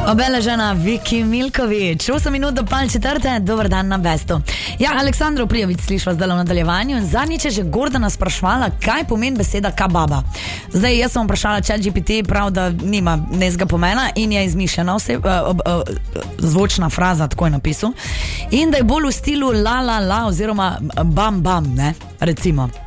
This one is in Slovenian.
Obeležena Viki Milković, 8 minut do pol četrte, dober dan na Bestu. Ja, Aleksandro Prijović slišva zdaj v nadaljevanju in zadnjič je že Gordana sprašvala, kaj pomeni beseda kababa. Zdaj, jaz sem vprašala ChatGPT, prav da nima nezga pomena in je izmišljena zvočna fraza, tako je napisal. In da je bolj v stilu la la la oziroma bam bam, ne, recimo.